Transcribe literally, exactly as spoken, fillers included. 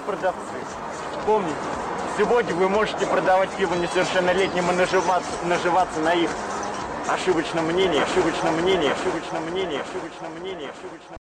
продавцы, помните, сегодня вы можете продавать пиво несовершеннолетним и наживаться, наживаться на их ошибочном мнении, ошибочном мнении, ошибочном мнении, ошибочном мнении, ошибочном